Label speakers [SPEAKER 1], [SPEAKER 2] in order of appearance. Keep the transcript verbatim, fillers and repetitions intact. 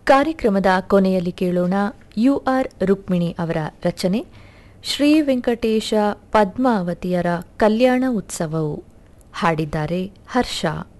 [SPEAKER 1] ಕಾರ್ಯಕ್ರಮದ ಕೊನೆಯಲ್ಲಿ ಕೇಳೋಣ ಯು ಆರ್ ರುಕ್ಮಿಣಿ ಅವರ ರಚನೆ ಶ್ರೀ ವೆಂಕಟೇಶ ಪದ್ಮಾವತಿಯರ ಕಲ್ಯಾಣ ಉತ್ಸವವು. ಹಾಡಿದ್ದಾರೆ ಹರ್ಷ.